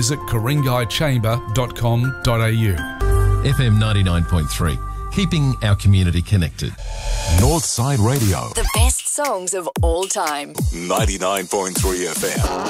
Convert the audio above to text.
visit karingaichamber.com.au. FM 99.3, keeping our community connected. Northside Radio. The best songs of all time. 99.3 FM.